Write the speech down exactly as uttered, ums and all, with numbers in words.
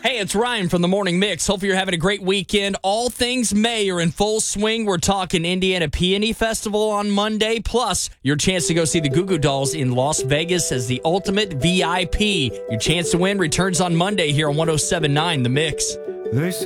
Hey, it's Ryan from the Morning Mix. Hopefully you're having a great weekend. All things May are in full swing. We're talking Indiana Peony Festival on Monday, plus your chance to go see the Goo Goo Dolls in Las Vegas as the ultimate V I P. Your chance to win returns on Monday here on one oh seven point nine The Mix. They say